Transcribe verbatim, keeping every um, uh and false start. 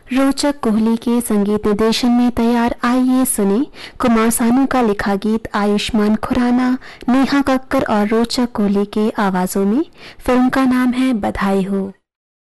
रोचक कोहली के संगीत निर्देशन में तैयार, आइए सुने कुमार सानू का लिखा गीत आयुष्मान खुराना, नेहा कक्कर और रोचक कोहली के आवाजों में। फिल्म का नाम है बधाई हो।